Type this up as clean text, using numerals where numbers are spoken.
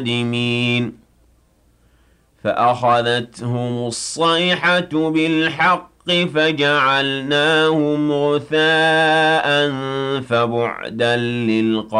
نادمين فأخذتهم الصيحة بالحق فجعلناهم غثاء فبعدا للقوم